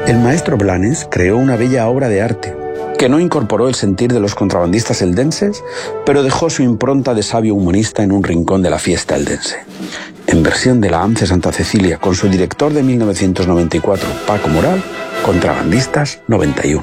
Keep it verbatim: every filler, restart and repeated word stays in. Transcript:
El maestro Blanes creó una bella obra de arte que no incorporó el sentir de los contrabandistas eldenses, pero dejó su impronta de sabio humanista en un rincón de la fiesta eldense. En versión de la A M C E Santa Cecilia, con su director de mil novecientos noventa y cuatro, Paco Moral, Contrabandistas noventa y uno.